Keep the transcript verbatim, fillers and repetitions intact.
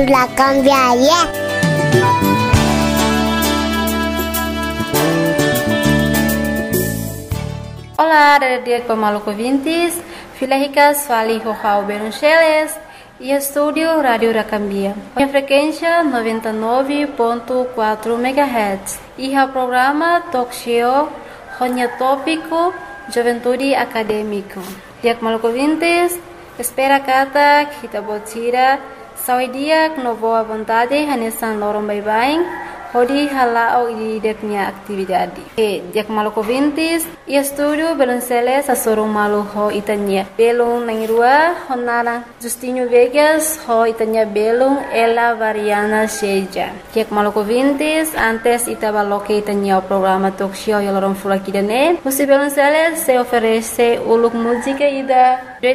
La cambiaria. Olá, adik pemalu ouvintes, Filahicas Fali Rojau Beruncheles e estúdio Rádio Racambia. A frequência noventa e nove ponto quatro megahertz e o programa Talk Show Ronya Tópico Juventude Acadêmico. Adik malu ouvintes, espera kata kita botira saudia no boa vontade hanesan lorong bye-bye. Hodi halao di deknya atividade. E jak malu ouvintes, e estúdio Belunceles a sorum malu ho itanya. Belung nangrua honara Justinho Vegas ho itanya belung ela variana seja. Jak malu ouvintes, antes itaba loke itanya o programa talk show yalorom fulakidane. Você Belunceles se oferece uluk música ida